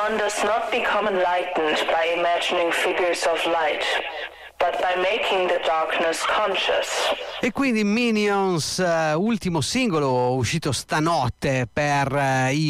One does not become enlightened by imagining figures of light, but by making the darkness conscious. E quindi Minions, ultimo singolo uscito stanotte per i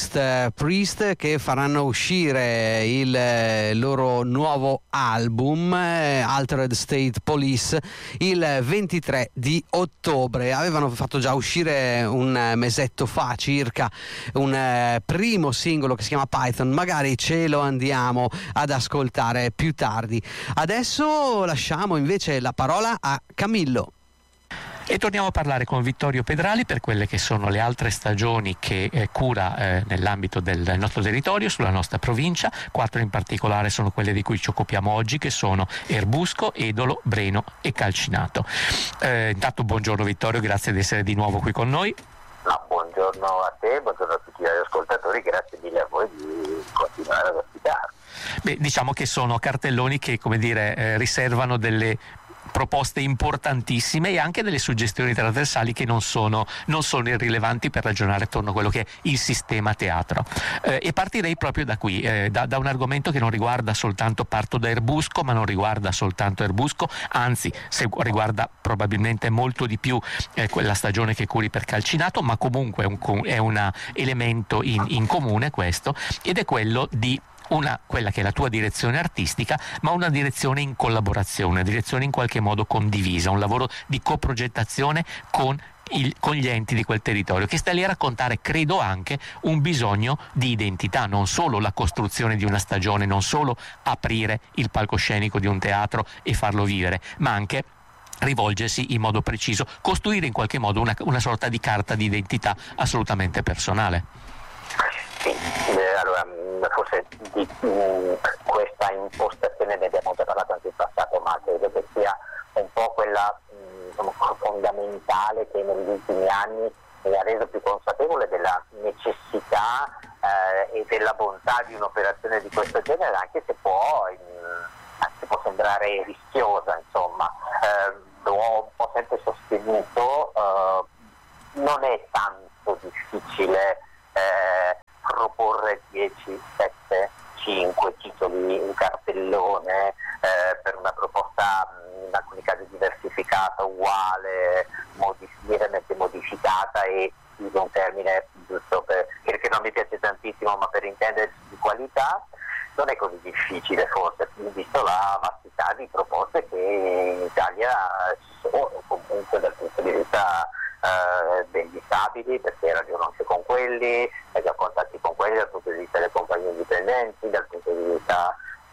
Priest che faranno uscire il loro nuovo album Altered State Police il 23 di ottobre. Avevano fatto già uscire un mesetto fa circa un primo singolo che si chiama Python, magari ce lo andiamo ad ascoltare più tardi. Adesso lasciamo invece la parola a Camillo. E torniamo a parlare con Vittorio Pedrali per quelle che sono le altre stagioni che cura nell'ambito del nostro territorio, sulla nostra provincia. 4 in particolare sono quelle di cui ci occupiamo oggi, che sono Erbusco, Edolo, Breno e Calcinato. Intanto buongiorno Vittorio, grazie di essere di nuovo qui con noi. No, buongiorno a te, buongiorno a tutti gli ascoltatori, grazie mille a voi di continuare ad ospitare. Beh, diciamo che sono cartelloni che, come dire, riservano delle proposte importantissime e anche delle suggestioni trasversali che non sono irrilevanti per ragionare attorno a quello che è il sistema teatro. E partirei proprio da qui, da un argomento che non riguarda soltanto, parto da Erbusco, ma non riguarda soltanto Erbusco, anzi riguarda probabilmente molto di più quella stagione che curi per Calcinato, ma comunque è un elemento in comune questo, ed è quello di quella che è la tua direzione artistica, ma una direzione in collaborazione, una direzione in qualche modo condivisa, un lavoro di coprogettazione con gli enti di quel territorio, che sta lì a raccontare, credo, anche un bisogno di identità, non solo la costruzione di una stagione, non solo aprire il palcoscenico di un teatro e farlo vivere, ma anche rivolgersi in modo preciso, costruire in qualche modo una sorta di carta di identità assolutamente personale. Sì, allora forse di questa impostazione ne abbiamo già parlato anche in passato, ma credo che sia un po' quella fondamentale che negli ultimi anni mi ha reso più consapevole della necessità e della bontà di un'operazione di questo genere, anche se può sembrare rischiosa, insomma. Ho sempre sostenuto, non è tanto difficile proporre 10, 7, 5 titoli in cartellone per una proposta in alcuni casi diversificata, uguale, lievemente modificata e uso un termine giusto che non mi piace tantissimo, ma per intenderci di qualità. Non è così difficile forse, visto la vastità di proposte che in Italia ci sono, comunque dal punto di vista degli stabili, perché ragiono anche con quelli, ho già contatti con quelli dal punto di vista delle compagnie indipendenti, dal punto di vista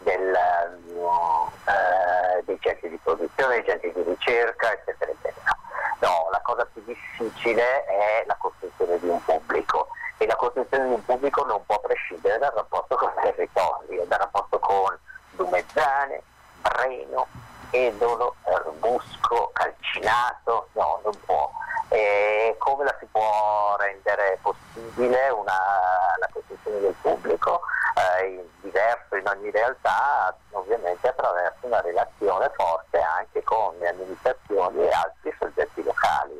dei centri di produzione, dei centri di ricerca, eccetera, eccetera. No, la cosa più difficile è la costruzione di un pubblico, e la costruzione di un pubblico non può prescindere dal rapporto con il territorio, dal rapporto con Dumezzane, Breno, Edolo, Erbusco, Calcinato, no, non può. Come la si può rendere possibile la costruzione del pubblico diverso in ogni realtà? Ovviamente attraverso una relazione forte anche con le amministrazioni e altri soggetti locali.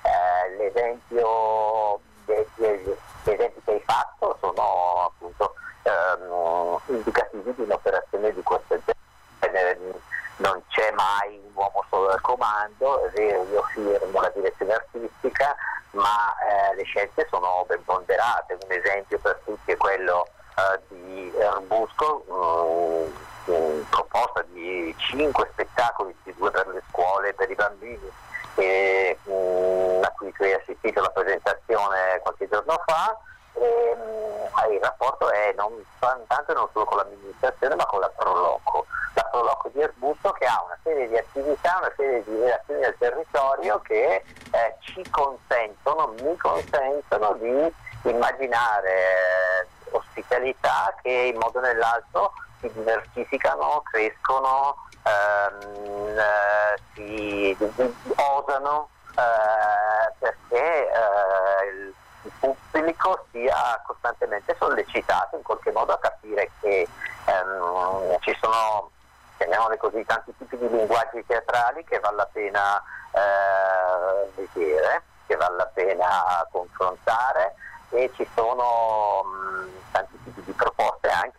Gli esempi che hai fatto sono appunto indicativi di un'operazione di questo genere. Non c'è mai un uomo solo al comando, è vero, io firmo la direzione artistica, ma le scelte sono ben ponderate. Un esempio per tutti è quello di Erbusco, proposta di 5 spettacoli, 2 per le scuole e per i bambini, a cui tu hai assistito alla presentazione qualche giorno fa. Il rapporto è non tanto non solo con l'amministrazione, ma con la Proloco di Erbusco, che ha una serie di attività, una serie di relazioni al territorio che mi consentono di immaginare ospitalità che in modo o nell'altro si diversificano, crescono, si osano, perché il pubblico sia costantemente sollecitato in qualche modo a capire che ci sono, chiamiamoli così, tanti tipi di linguaggi teatrali che vale la pena vedere, che vale la pena confrontare, e ci sono tanti tipi di proposte anche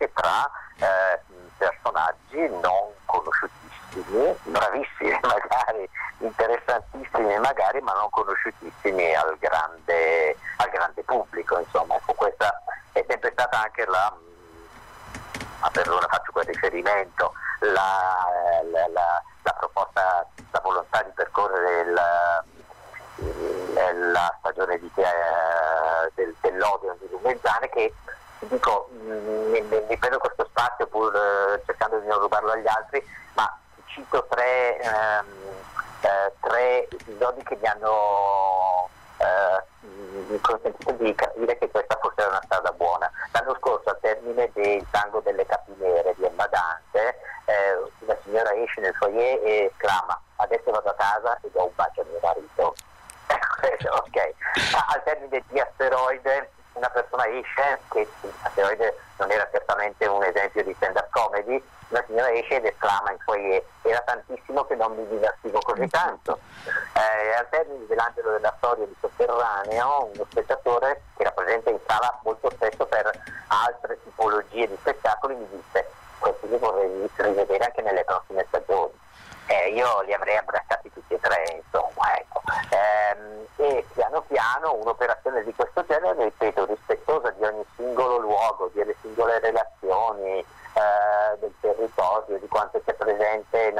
non conosciutissimi, bravissimi magari, interessantissimi magari, ma non conosciutissimi al grande pubblico. Insomma, ecco, questa è sempre stata anche la faccio quel riferimento, la proposta, la volontà di percorrere la stagione dell'odio di Lumezzane, che dico, mi prendo questo spazio pur cercando di non rubarlo agli altri, ma cito tre episodi che mi hanno consentito di capire che questa forse era una strada buona. L'anno scorso, al termine del Tango delle Capinere di Emma Dante, la signora esce nel foyer e esclama: adesso vado a casa e do un bacio a mio marito. Ok. Al termine di Asteroide, una persona esce, che Asteroide non era certamente un esempio di stand-up comedy, una signora esce ed esclama in foyer: era tantissimo che non mi divertivo così tanto. Al termine dell'Angelo della Storia di Sotterraneo, uno spettatore che era presente in sala molto spesso per altre tipologie di spettacoli mi disse: questi li vorrei rivedere anche nelle prossime stagioni. Io li avrei abbracciati tutti e tre, insomma, ecco. E piano piano un'operazione di questo genere, ripeto, rispettosa di ogni singolo luogo, delle singole relazioni, del territorio, di quanto c'è presente,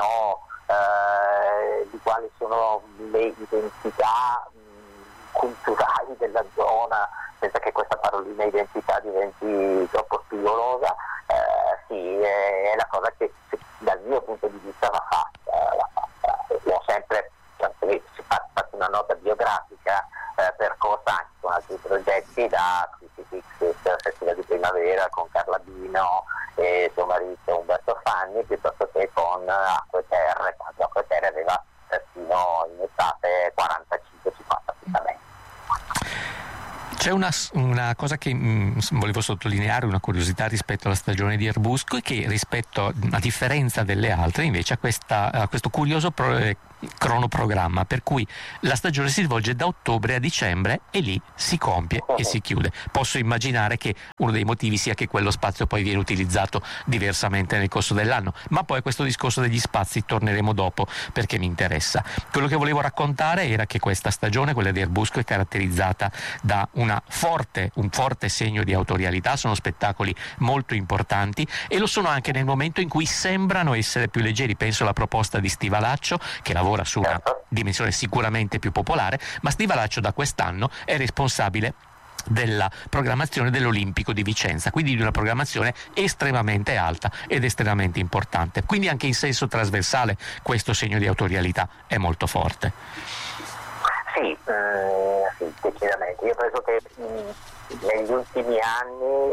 di quali sono le identità culturali della zona, senza che questa parolina identità diventi troppo spigolosa. Sì, è la cosa che dal mio punto di vista va fatta. L'ho sempre fatto una nota biografica percorsa anche con altri progetti, da Crucifixus, Festival di Primavera con Carla Bino e suo marito Umberto Fanni, piuttosto che con Acque Terre, quando Acque Terre aveva persino in estate 45-50 appuntamenti. C'è una cosa che volevo sottolineare, una curiosità rispetto alla stagione di Erbusco, e che rispetto, a differenza delle altre, invece ha questo curioso cronoprogramma, per cui la stagione si svolge da ottobre a dicembre e lì si compie e si chiude. Posso immaginare che uno dei motivi sia che quello spazio poi viene utilizzato diversamente nel corso dell'anno, ma poi a questo discorso degli spazi torneremo dopo, perché mi interessa. Quello che volevo raccontare era che questa stagione, quella di Erbusco, è caratterizzata da un forte segno di autorialità. Sono spettacoli molto importanti e lo sono anche nel momento in cui sembrano essere più leggeri. Penso alla proposta di Stivalaccio, che lavora su una dimensione sicuramente più popolare, ma Stivalaccio da quest'anno è responsabile della programmazione dell'Olimpico di Vicenza, quindi di una programmazione estremamente alta ed estremamente importante. Quindi anche in senso trasversale questo segno di autorialità è molto forte. Sì, decisamente. Io penso che negli ultimi anni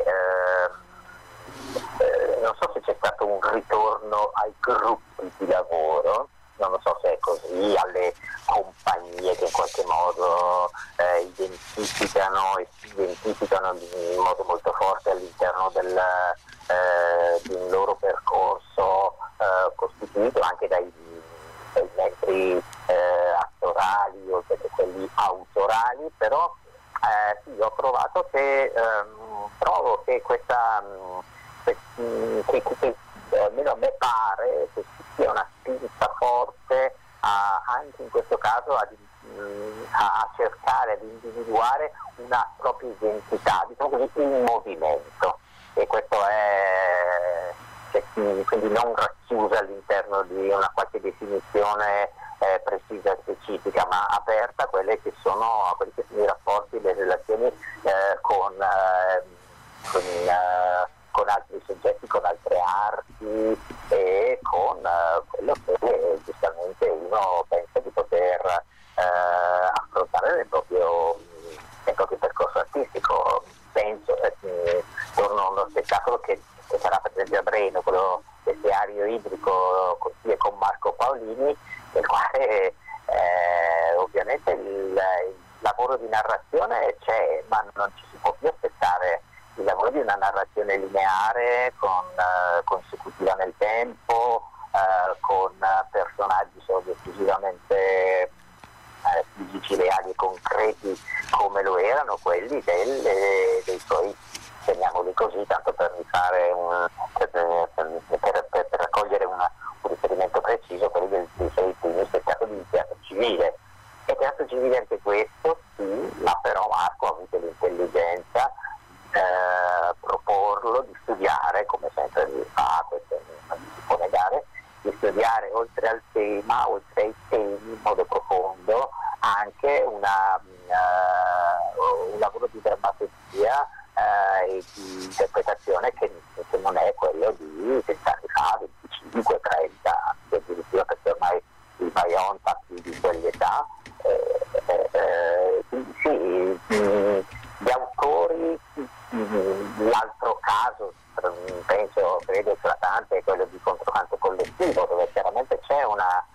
non so se c'è stato un ritorno ai gruppi di lavoro, non lo so se è così, alle compagnie che in qualche modo identificano e si identificano in modo molto forte all'interno di un loro percorso costituito anche dai membri attorali oltre che quelli autorali, però sì, ho trovato che trovo che questa che almeno a me pare che ci sia una spinta forte anche in questo caso a cercare, ad individuare una propria identità, diciamo così, in movimento, e questo è quindi non racchiusa all'interno di una qualche definizione precisa e specifica, ma aperta a quelli che sono i rapporti, le relazioni con altri soggetti, con altre arti e con quello che giustamente uno pensa di poter affrontare nel proprio percorso artistico. Penso, torno a uno spettacolo che sarà per esempio a Breno, quello Bestiario idrico con Marco Paolini, nel quale ovviamente il lavoro di narrazione c'è, ma non ci si può più aspettare il lavoro di una narrazione lineare, consecutiva nel tempo, con personaggi solo esclusivamente fisici, reali e concreti, come lo erano quelli dei suoi, chiamiamoli così, tanto per raccogliere un riferimento preciso, quelli dei 6 primi spettacoli di teatro civile. E teatro civile anche questo, sì, ma però Marco ha avuto l'intelligenza proporlo, di studiare, come sempre fa, questo non si può negare, di studiare oltre al tema, oltre ai temi in modo profondo, anche un lavoro di drammaturgia e di interpretazione che non è quello di 30 anni fa, 25, 30 anni, addirittura, perché ormai il Vajont ha più di quell'età. Sì, gli autori, l'altro caso credo eclatante è quello di Controcanto collettivo, dove chiaramente c'è una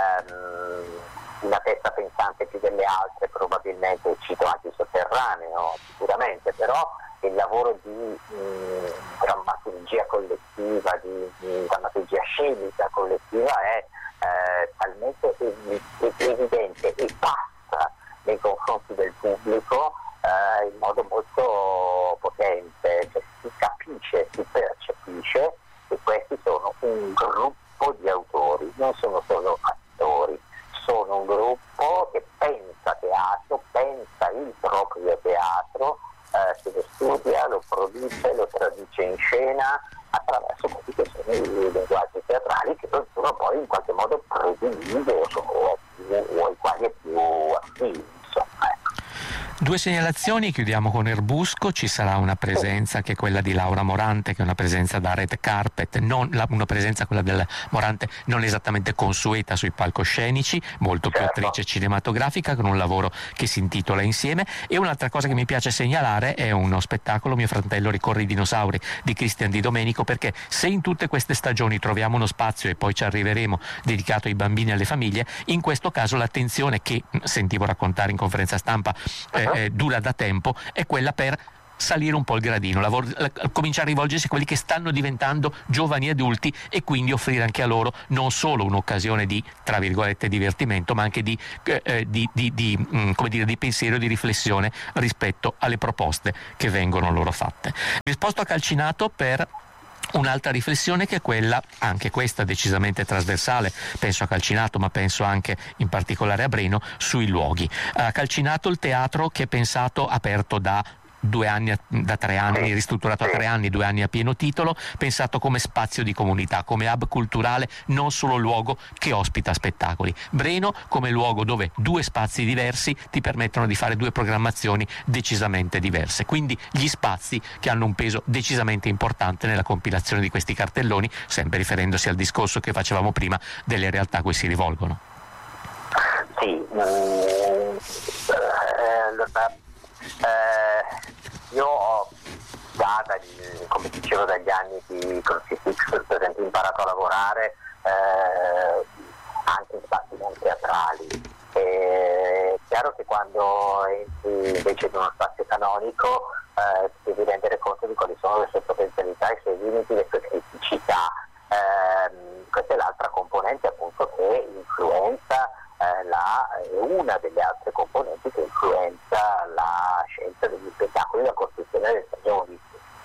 testa pensante più delle altre, probabilmente, cito anche il Sotterraneo sicuramente, però il lavoro di drammaturgia collettiva, di drammaturgia scenica collettiva è talmente evidente e passa nei confronti del pubblico in modo molto potente, cioè si capisce, si percepisce che questi sono un gruppo di autori, non sono solo attori, sono un gruppo che pensa teatro, pensa il proprio teatro, se lo studia, lo produce, lo traduce in scena attraverso quelli che sono i linguaggi teatrali che sono poi in qualche modo prediligi o ai quali è più affini, insomma. Due segnalazioni, chiudiamo con Erbusco. Ci sarà una presenza che è quella di Laura Morante, che è una presenza da red carpet, una presenza, quella del Morante, non esattamente consueta sui palcoscenici, molto più attrice cinematografica, con un lavoro che si intitola Insieme. E un'altra cosa che mi piace segnalare è uno spettacolo, Mio fratello ricorre i dinosauri, di Cristian Di Domenico, perché se in tutte queste stagioni troviamo uno spazio, e poi ci arriveremo, dedicato ai bambini e alle famiglie, in questo caso l'attenzione che sentivo raccontare in conferenza stampa dura da tempo è quella per salire un po' il gradino, cominciare a rivolgersi a quelli che stanno diventando giovani adulti e quindi offrire anche a loro non solo un'occasione di, tra virgolette, divertimento, ma anche di pensiero, di riflessione rispetto alle proposte che vengono loro fatte. Mi sposto a Calcinato per un'altra riflessione, che è quella, anche questa decisamente trasversale, penso a Calcinato ma penso anche in particolare a Breno, sui luoghi. A Calcinato il teatro, che è pensato, aperto da 3 anni, ristrutturato a 3 anni, 2 anni a pieno titolo, pensato come spazio di comunità, come hub culturale, non solo luogo che ospita spettacoli. Breno come luogo dove 2 spazi diversi ti permettono di fare 2 programmazioni decisamente diverse, quindi gli spazi che hanno un peso decisamente importante nella compilazione di questi cartelloni, sempre riferendosi al discorso che facevamo prima delle realtà a cui si rivolgono. Sì, io ho come dicevo, dagli anni di Crucifix, per esempio, imparato a lavorare anche in spazi non teatrali. È chiaro che quando entri invece in uno spazio canonico ti devi rendere conto di quali sono le sue potenzialità, i suoi limiti, le sue criticità. Questa è l'altra componente, appunto, che influenza è una delle altre componenti che influenza la scelta degli spettacoli, la costruzione delle stagioni.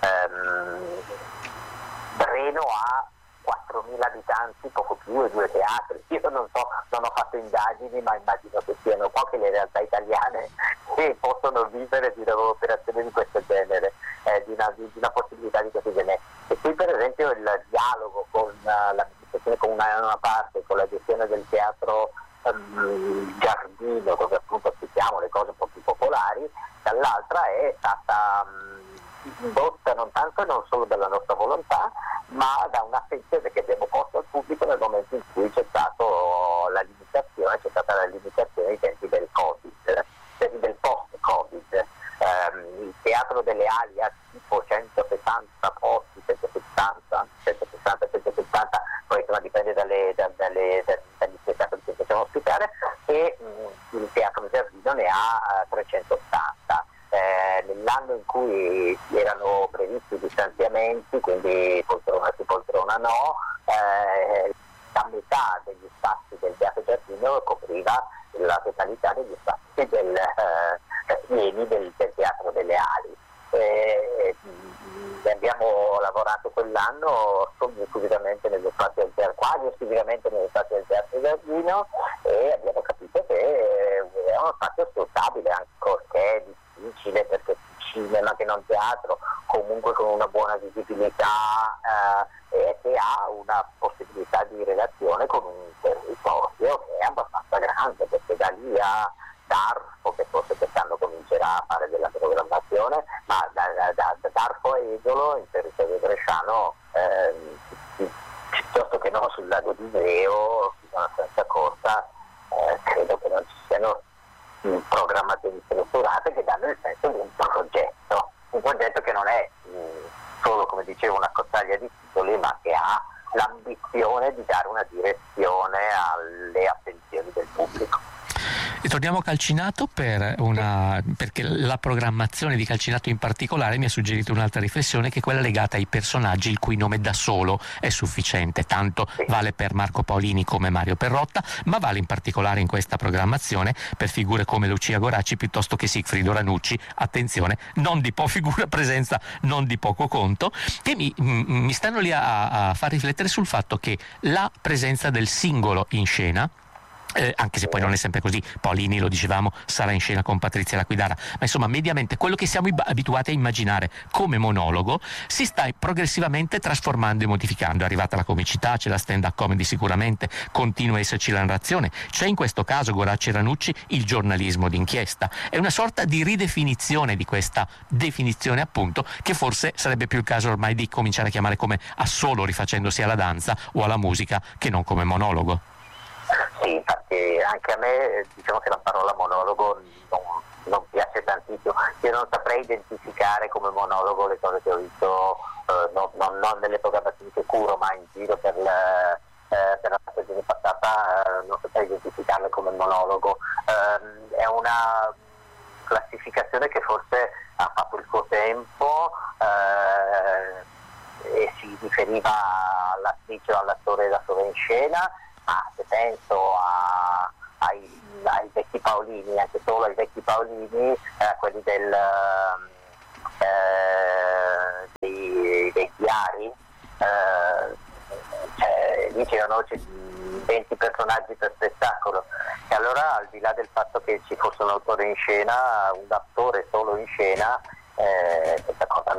Breno ha 4.000 abitanti, poco più, e 2 teatri. Io non so, non ho fatto indagini, ma immagino che siano poche le realtà italiane che possono vivere di un'operazione di questo genere, di una possibilità di questo genere. E qui, per esempio, il dialogo con l'amministrazione comunale da una parte, con la gestione del teatro giardino, dove appunto aspettiamo le cose un po' più popolari, dall'altra è stata indotta non tanto e non solo dalla nostra volontà, ma da un'attenzione che abbiamo posto al pubblico nel momento in cui c'è stata la limitazione dei tempi del Covid, del post-Covid. Il Teatro delle Ali ha tipo 160 posti, 170, poi insomma dipende dagli spettacoli che possiamo ospitare, e il Teatro Giardino ne ha 380. Nell'anno in cui erano previsti distanziamenti, quindi poltrona sì, poltrona no, la metà degli spazi del Teatro Giardino copriva la totalità degli spazi pieni del Teatro delle Ali. abbiamo lavorato quell'anno esclusivamente nello spazio del teatro, quasi esclusivamente nello spazio del Teatro Giardino, e abbiamo capito che è uno spazio sfruttabile, ancorché è difficile, perché cinema che non teatro, comunque con una buona visibilità e che ha una possibilità di relazione con un territorio che è abbastanza grande, perché da lì a Darfo, che forse quest'anno comincerà a fare della programmazione, ma da Darfo a Edolo in territorio bresciano, piuttosto che no sul lago di Veo, fino alla Senza Corta, credo che non ci siano programmazioni strutturate che danno il senso di un progetto che non è solo, come dicevo, una cozzaglia di titoli, ma che ha l'ambizione di dare una direzione alle attenzioni del pubblico. E torniamo a Calcinato perché la programmazione di Calcinato in particolare mi ha suggerito un'altra riflessione, che è quella legata ai personaggi il cui nome da solo è sufficiente. Tanto vale per Marco Paolini come Mario Perrotta, ma vale in particolare in questa programmazione per figure come Lucia Goracci piuttosto che Sigfrido Ranucci, attenzione, presenza non di poco conto, che mi stanno lì a far riflettere sul fatto che la presenza del singolo in scena, anche se poi non è sempre così, Paolini, lo dicevamo, sarà in scena con Patrizia Laquidara, ma insomma mediamente quello che siamo abituati a immaginare come monologo si sta progressivamente trasformando e modificando. È arrivata la comicità, c'è la stand-up comedy sicuramente, continua a esserci la narrazione, c'è in questo caso Goracci e Ranucci il giornalismo d'inchiesta. È una sorta di ridefinizione di questa definizione, appunto, che forse sarebbe più il caso ormai di cominciare a chiamare come assolo, rifacendosi alla danza o alla musica, che non come monologo. Sì, infatti anche a me diciamo che la parola monologo non piace tantissimo. Io non saprei identificare come monologo le cose che ho visto, non nelle programmazioni che curo, ma in giro per la stagione passata, non saprei identificarle come monologo. È una classificazione che forse ha fatto il suo tempo e si riferiva all'attrice o all'attore da solo in scena. Ma se penso ai vecchi Paolini, anche solo ai vecchi Paolini, quelli dei diari, lì c'erano 20 personaggi per spettacolo, e allora, al di là del fatto che ci fosse un autore in scena, un attore solo in scena, questa cosa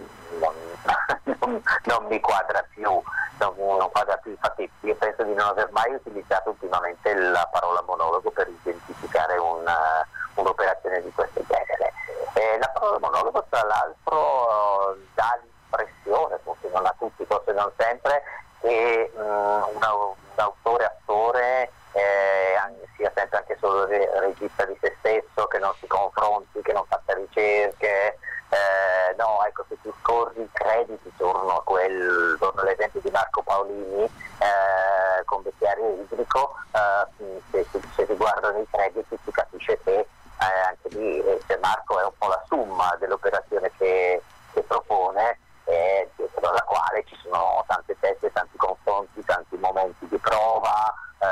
non mi quadra più. Non quadra più. Infatti io penso di non aver mai utilizzato ultimamente la parola monologo per identificare un'operazione di questo genere. La parola monologo, tra l'altro, dà l'impressione, forse non a tutti, forse non sempre, che un autore-attore sia sempre anche solo regista di se stesso, che non si confronti, che non faccia ricerche. No, ecco, se tu scorri i crediti torno all'esempio di Marco Paolini con Bestiario Idrico, se si guardano i crediti si capisce che anche lì Marco è un po' la summa dell'operazione che propone, dietro alla quale ci sono tante teste, tanti confronti, tanti momenti di prova,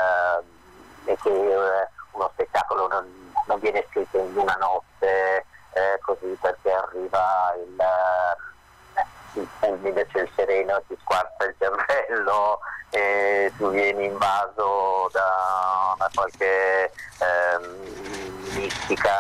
e che uno spettacolo non viene scritto in una notte così perché arriva il fulmine, c'è il sereno, ti squarta il cervello e tu vieni invaso da una qualche mistica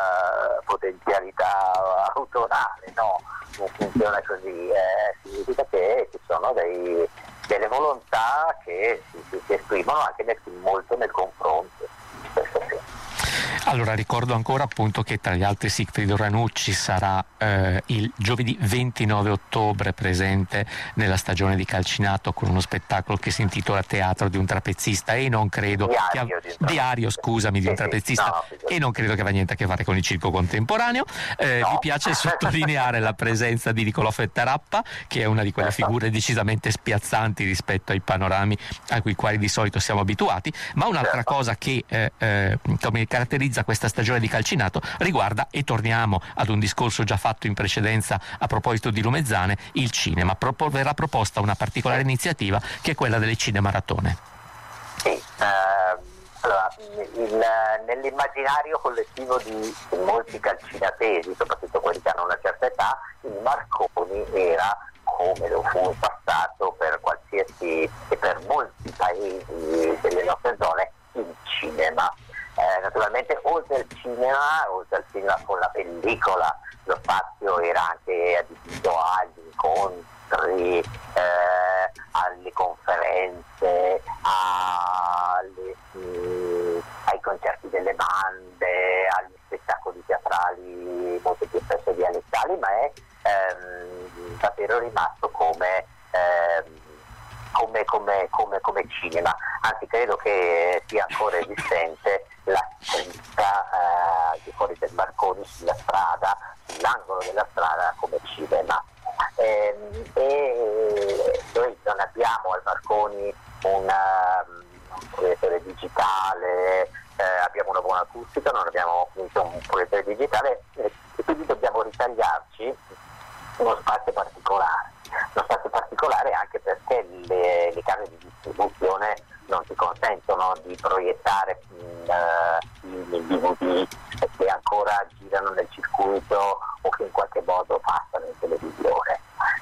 potenzialità autorale. No, non funziona così. Significa che ci sono delle volontà che si esprimono anche molto nel confronto. Questo sì. Allora ricordo ancora appunto che tra gli altri Sigfrido Ranucci sarà il giovedì 29 ottobre presente nella stagione di Calcinato con uno spettacolo che si intitola Teatro di un trapezzista, e non credo Diario, scusami, di un trapezzista, e non credo che abbia niente a che fare con il circo contemporaneo. Mi piace sottolineare la presenza di Nicolò Fettarappa, che è una di quelle figure decisamente spiazzanti rispetto ai panorami a cui quali di solito siamo abituati, ma un'altra cosa che come caratterizza questa stagione di Calcinato riguarda, e torniamo ad un discorso già fatto in precedenza a proposito di Lumezzane, il cinema. Verrà proposta una particolare iniziativa che è quella delle cinemaratone. Sì, allora Allora, nell'immaginario collettivo di molti calcinatesi, soprattutto quelli che hanno una certa età, il Marconi era, come lo fu in passato per qualsiasi e per molti paesi delle nostre zone, il cinema. Naturalmente oltre al cinema con la pellicola, lo spazio era anche adibito agli incontri, alle conferenze, ai concerti delle bande, agli spettacoli teatrali molto più spesso dialettali, ma è davvero rimasto come cinema. Anzi, credo che sia ancora esistente la scritta di fuori del Marconi sulla strada, sull'angolo della strada, come cinema. E noi non abbiamo al Marconi un proiettore digitale, abbiamo una buona acustica, non abbiamo un proiettore digitale, e quindi dobbiamo ritagliarci uno spazio particolare anche perché le case di distribuzione non ti consentono di proiettare i DVD che ancora girano nel circuito o che in qualche modo passano in televisione.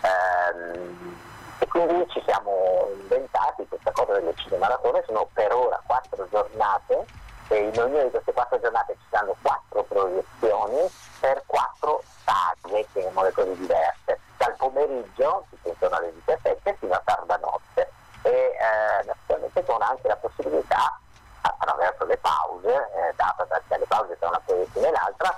E quindi ci siamo inventati questa cosa delle cinemaratone. Sono per ora 4 giornate e in ognuna di queste 4 giornate ci saranno 4 proiezioni per 4 saghe, chiamiamole così, diverse, dal pomeriggio, intorno alle 17, fino a tarda notte, e naturalmente con anche la possibilità, attraverso le pause, data perché le pause tra una proiezione e l'altra,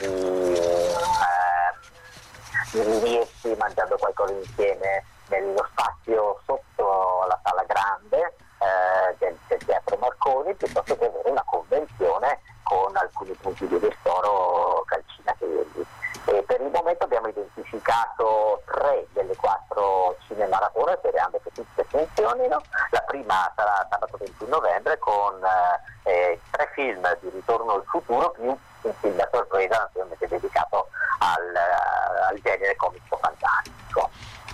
di riunirsi mangiando qualcosa insieme nello spazio sotto la sala grande del Teatro Marconi, piuttosto che avere una convenzione con alcuni punti di ristoro calcinatesi. E per il momento abbiamo identificato 3 delle 4 cinemaratone, sperando che tutte funzionino. La prima sarà sabato 21 novembre con 3 film di Ritorno al futuro più un film da sorpresa, naturalmente dedicato al genere comico fantastico.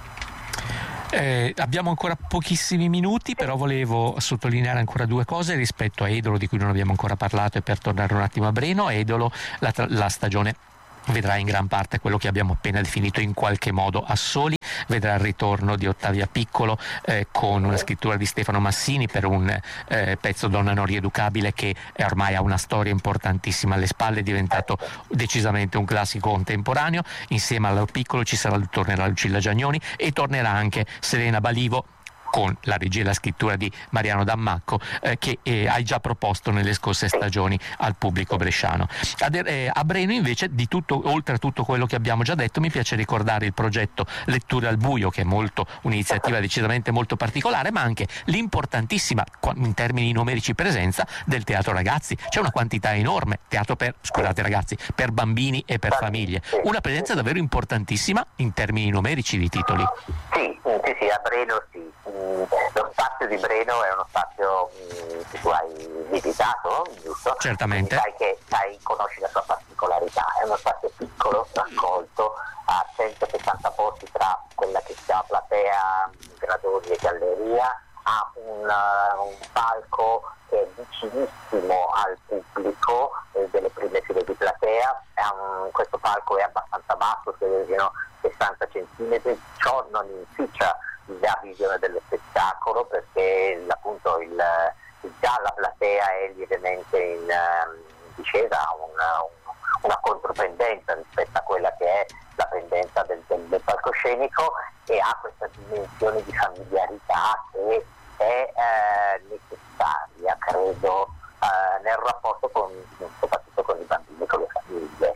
Abbiamo ancora pochissimi minuti, però volevo sottolineare ancora 2 cose rispetto a Edolo, di cui non abbiamo ancora parlato, e per tornare un attimo a Breno. Edolo, la stagione vedrà in gran parte quello che abbiamo appena definito in qualche modo Assoli, vedrà il ritorno di Ottavia Piccolo con una scrittura di Stefano Massini per un pezzo Donna non rieducabile che ormai ha una storia importantissima alle spalle, è diventato decisamente un classico contemporaneo. Insieme alla Piccolo tornerà Lucilla Giagnoni e tornerà anche Serena Balivo con la regia e la scrittura di Mariano Dammacco, che hai già proposto nelle scorse stagioni al pubblico bresciano. A Breno invece, oltre a tutto quello che abbiamo già detto, mi piace ricordare il progetto Letture al Buio, che è un'iniziativa decisamente molto particolare, ma anche l'importantissima, in termini numerici, presenza del Teatro Ragazzi. C'è una quantità enorme, teatro per bambini e per famiglie, una presenza davvero importantissima in termini numerici di titoli. Sì, a Breno sì. Lo spazio di Breno è uno spazio che tu hai visitato, giusto? Certamente. Conosci la sua particolarità, è uno spazio piccolo, raccolto, a 170 posti tra quella che si chiama platea, gradoni e galleria, ha un palco che è vicinissimo al pubblico delle prime file di platea. Questo palco è abbastanza basso, credo siano 60 centimetri, ciò non inficia la visione dello spettacolo, perché appunto già la platea è lievemente in discesa, ha una contropendenza rispetto a quella che è la pendenza del palcoscenico, e ha questa dimensione di familiarità che è necessaria, credo, nel rapporto soprattutto con i bambini, con le famiglie,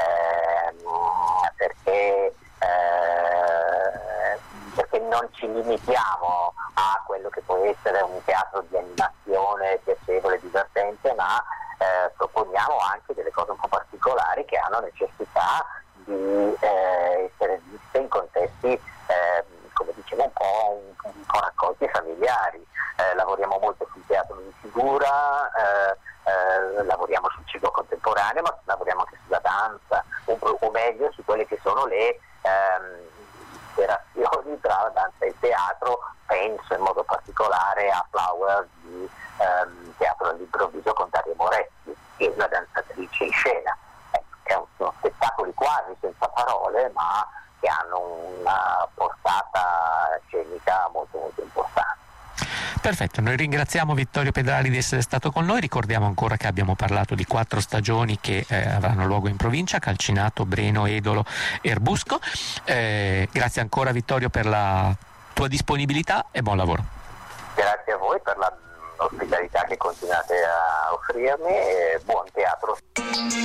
perché non ci limitiamo a quello che può essere un teatro di animazione piacevole, divertente, ma proponiamo anche delle cose un po' particolari che hanno necessità di essere viste in contesti, come dicevo, un po' raccolti familiari. Lavoriamo molto sul teatro di figura, lavoriamo sul cibo contemporaneo, ma lavoriamo anche sulla danza, o meglio su quelle che sono le interazioni tra danza e teatro. Penso in modo particolare a Flower di teatro all'improvviso contemporaneo, ma che hanno una portata scenica molto molto importante. Perfetto, noi ringraziamo Vittorio Pedrali di essere stato con noi, ricordiamo ancora che abbiamo parlato di 4 stagioni che avranno luogo in provincia: Calcinato, Breno, Edolo e Erbusco. Grazie ancora Vittorio per la tua disponibilità e buon lavoro. Grazie a voi per l'ospitalità che continuate a offrirmi e buon teatro.